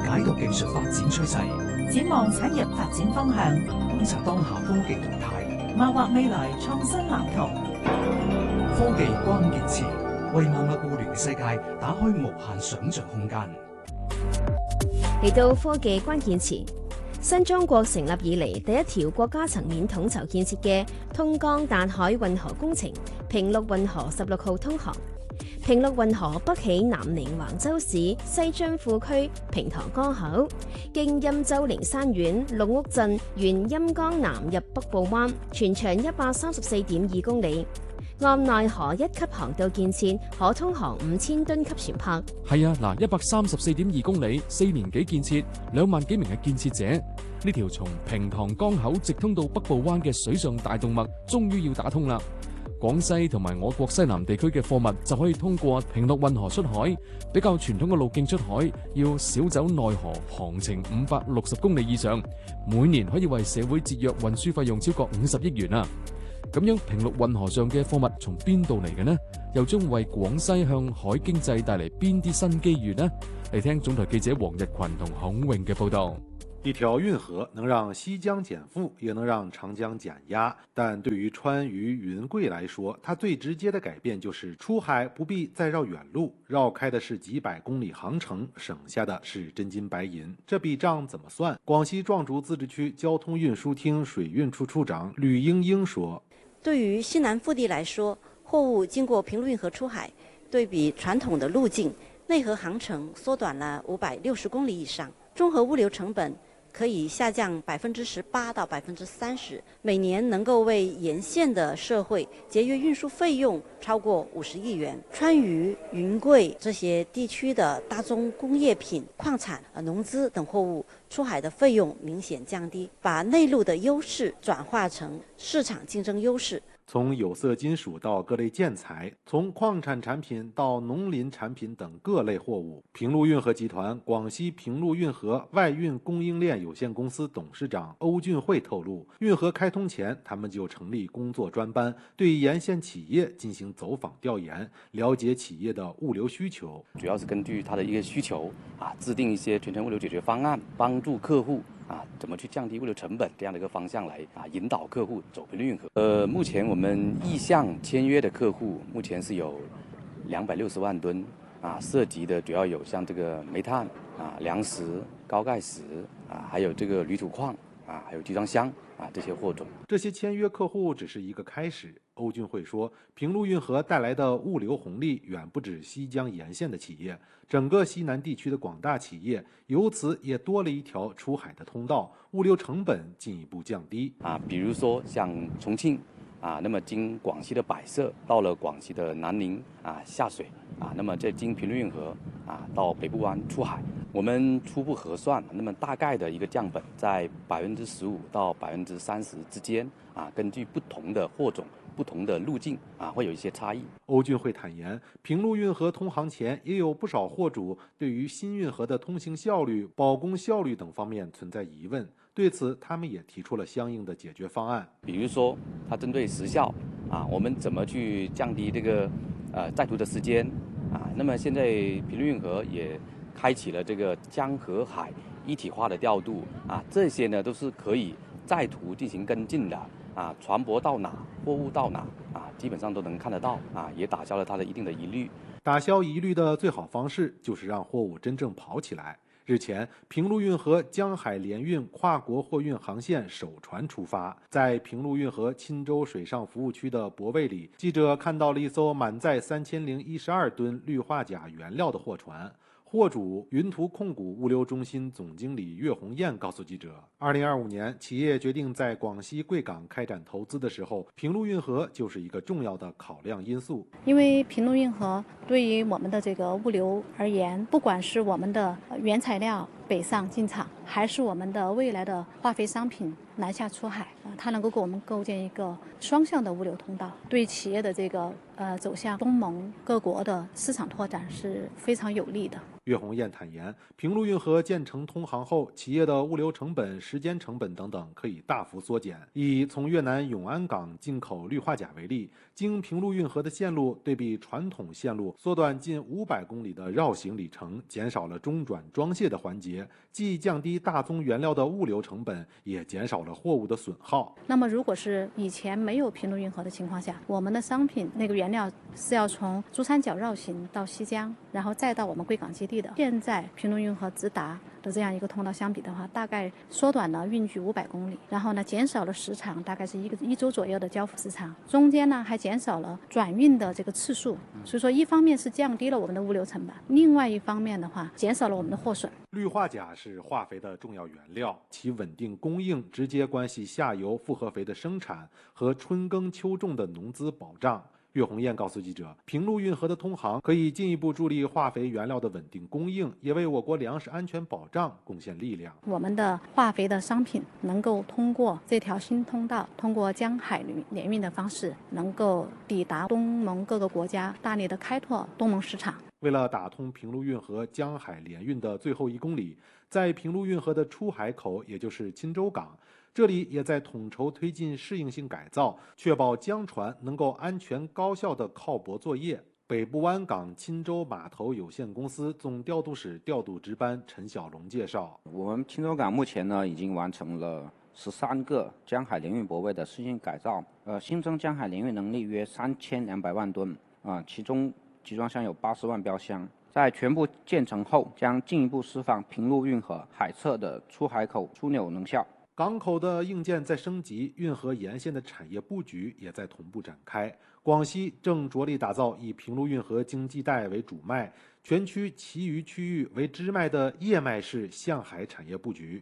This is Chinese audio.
解讀技術發展趨勢， 展望產業發展方向， 觀察當下科技動態， 謀劃未來創新藍圖。 科技關鍵詞為萬物互聯世界打開無限想像空間。 嚟到科技關鍵詞，新中國成立以嚟第一條國家層面統籌建設嘅通江瀾海運河工程平陸運河16號通航。平陸運河北起南寧橫州市西津庫區平塘江口，經欽州靈山縣陸屋鎮沿欽江南入北部灣，全長134.2公里。按內河1級航道建設，可通航5000噸級船舶。 係啊，嗱，134.2公里，4年幾建設，2萬幾名嘅建設者，呢條從平塘江口直通到北部灣嘅水上大動脈，終於要打通啦。廣西同埋我國西南地區嘅貨物就可以通過平陸運河出海，比較傳統嘅路徑出海要少走內河，航程560公里以上，每年可以為社會節約運輸費用超過50億元啊！咁樣平陸運河上嘅貨物從邊度嚟嘅呢？又將為廣西向海經濟帶嚟邊啲新機遇呢？嚟聽總台記者黃日群同孔穎嘅報道。 一條運河能讓西江減負，也能讓長江減壓。但對於川渝雲貴來說，它最直接的改變就是出海不必再繞遠路，繞開的是幾百公里航程，省下的是真金白銀。這筆賬怎麼算？廣西壯族自治區交通運輸廳水運處處長呂英英說： 對於西南腹地來說，貨物經過平陸運河出海，對比傳統的路徑，內河航程縮短了560公里以上，綜合物流成本可以下降18%到30%，每年能夠為沿線的社會節約運輸費用超過50億元。川渝、雲貴這些地區的大宗工業品、礦產、農資等貨物出海的費用明顯降低，把內陸的優勢轉化成市場競爭優勢。 從有色金屬到各類建材，從礦產產品到農林產品等各類貨物，平陸運河集團廣西平陸運河外運供應鏈有限公司董事長歐俊慧透露，運河開通前，他們就成立工作專班，對沿線企業進行走訪調研，了解企業的物流需求。 主要是根據他的一個需求制定一些全程物流解決方案，幫助客戶怎麼去降低物流成本這樣的一個方向來引導客戶走平陸運河。目前我們意向簽約的客戶目前是有260萬噸涉及的主要有像這個煤炭糧食、高鈣石還有這個鋁土礦還有集裝箱這些貨種。 這些簽約客戶只是一個開始。歐俊慧說，平陸運河帶來的物流紅利遠不止西江沿線的企業，整個西南地區的廣大企業由此也多了一條出海的通道，物流成本進一步降低。 比如說像重慶那麼經廣西的百色到了廣西的南寧下水那麼再經平陸運河到北部灣出海，我們初步核算，那麼大概的一個降本在15%到30%之間根據不同的貨種、不同的路徑會有一些差異。 歐俊慧坦言，平陸運河通航前也有不少貨主對於新運河的通行效率、保供效率等方面存在疑問，對此他們也提出了相應的解決方案。 比如說，它針對時效我們怎麼去降低這個載途的時間那麼現在平陸運河也開啟了這個江河海一體化的調度這些呢都是可以載途進行跟進的船舶到哪，貨物到哪基本上都能看得到也打消了它的一定的疑慮。 打消疑慮的最好方式就是讓貨物真正跑起來。日前，平陸運河江海聯運跨國貨運航線首船出發，在平陸運河欽州水上服務區的泊位裡，記者看到了一艘滿載3012噸氯化鉀原料的貨船。貨主雲圖控股物流中心總經理岳紅艷告訴記者，2025年企業決定在廣西貴港開展投資的時候，平陸運河就是一個重要的考量因素。 因為平陸運河對於我們的這個物流而言，不管是我們的原材料北上進廠，還是我們的未來的化肥商品南下出海，它能夠給我們構建一個雙向的物流通道，對企業的這個走向東盟各國的市場拓展是非常有利的。 岳紅艷坦言，平陸運河建成通航後，企業的物流成本、時間成本等等可以大幅縮減。以從越南永安港進口氯化鉀為例，經平陸運河的線路對比傳統線路，縮短近500公里的繞行里程，減少了中轉裝卸的環節， 节，既降低大宗原料的物流成本，也减少了货物的损耗。 那么，如果是以前没有平陆运河的情况下，我们的商品那个原料是要从珠三角绕行到西江，然后再到我们贵港基地的。现在平陆运河直达的这样一个通道相比的话，大概缩短了运距500公里，然后呢，减少了时长，大概是一周左右的交付时长，中间呢还减少了转运的这个次数。所以说，一方面是降低了我们的物流成本，另外一方面的话，减少了我们的货损。 氯化钾是化肥的重要原料，其稳定供应直接关系下游复合肥的生产和春耕秋种的农资保障。岳红艳告诉记者，平陆运河的通航可以进一步助力化肥原料的稳定供应，也为我国粮食安全保障贡献力量。 我们的化肥的商品能够通过这条新通道，通过江海联运的方式，能够抵达东盟各个国家，大力的开拓东盟市场。 为了打通平陆运河江海联运的最后1公里，在平陆运河的出海口，也就是钦州港，这里也在统筹推进适应性改造，确保江船能够安全高效地靠泊作业。北部湾港钦州码头有限公司总调度室调度值班陈小龙介绍， 我们钦州港目前呢已经完成了13个江海联运泊位的适应性改造，新增江海联运能力约3200万吨，其中集装箱有80万标箱。在全部建成后，将进一步释放平陆运河海侧的出海口枢纽能效。 港口的硬件在升级，运河沿线的产业布局也在同步展开。广西正着力打造以平陆运河经济带为主脉，全区其余区域为支脉的叶脉式向海产业布局。